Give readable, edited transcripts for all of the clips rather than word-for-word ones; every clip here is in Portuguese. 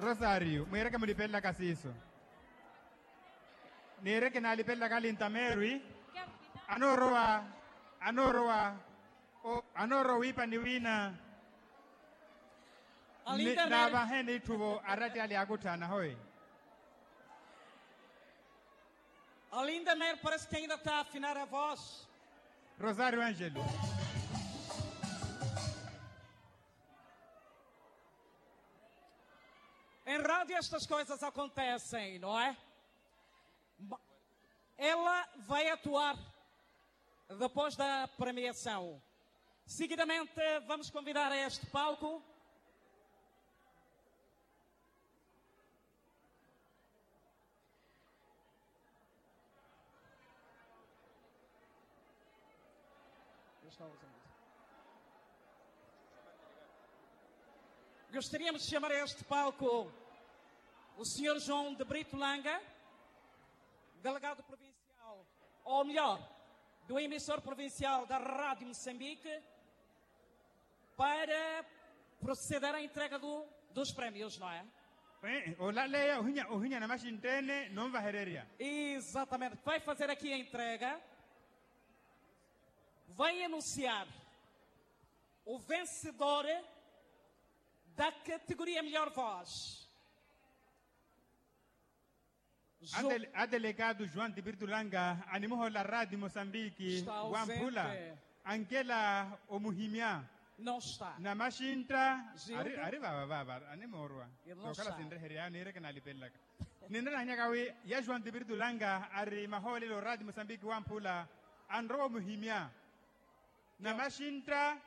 Rosario, mwere ke mulipella ka siso. Nere ke na lipella ka lintamerwi. Anoro wipa ni wina. Na baheni tuvo arati ali agutana hoi. A Linda Mer parece que ainda está a afinar a voz. Rosário Ângelo. Em rádio estas coisas acontecem, não é? Ela vai atuar depois da premiação. Seguidamente vamos convidar a este palco gostaríamos de chamar a este palco o Sr. João de Brito Langa, delegado provincial, ou melhor, do emissor provincial da Rádio Moçambique, para proceder à entrega dos prémios, não é? Exatamente. Vai fazer aqui a entrega. Vai anunciar o vencedor da categoria Melhor Voz. A delegado João de Brito Langa animou a Rádio Moçambique, Wampula, Angela Omuhimia. Não está. Na machinta, arriba, animorwa. Sokala sindre heria nere kana lipella. Nindra hanyagawi ya João de Brito Langa ari maholi lo Rádio Moçambique Wampula, Andro Omuhimia. Na machinta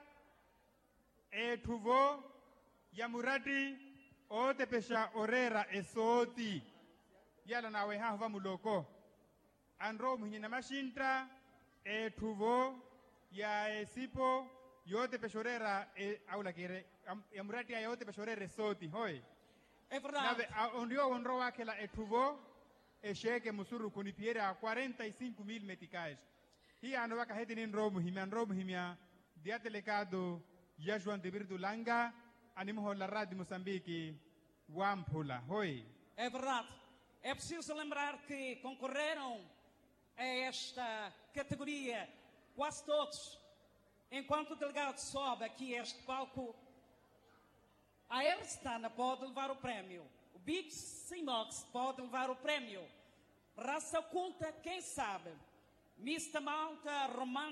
tuvo ya murati o te pesha orera esoti yala nawe hava muloko andro muhinyi na mashintra tuvo ya esipo yote pesha orera aula kire ya murati ya yote pesha orera esoti hoi é verdade ondio onro wake la tuvo sheke musuru kunipiera 45,000 meticais hii anowaka heti ni ndro muhimia dia delegado ya João de Brito Langa animou a Rádio Moçambique, Wampula, hoi. É verdade. É preciso lembrar que concorreram a esta categoria quase todos. Enquanto o delegado sobe aqui a este palco, a Erstana pode levar o prémio. O Big Simox pode levar o prémio. Raça oculta, quem sabe? Mr. Malta, Romano.